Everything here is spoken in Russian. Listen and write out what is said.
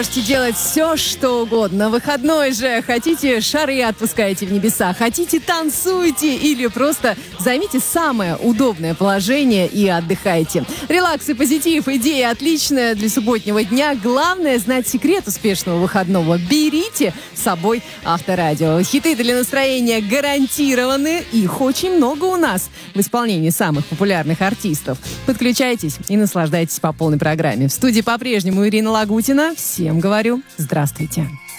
Можете делать все, что угодно. Выходной же. Хотите, шары отпускайте в небеса. Хотите, танцуйте. Или просто займите самое удобное положение и отдыхайте. Релакс и позитив. Идея отличная для субботнего дня. Главное знать секрет успешного выходного. Берите с собой Авторадио. Хиты для настроения гарантированы. Их очень много у нас в исполнении самых популярных артистов. Подключайтесь и наслаждайтесь по полной программе. В студии по-прежнему Ирина Лагутина. Всем говорю здравствуйте.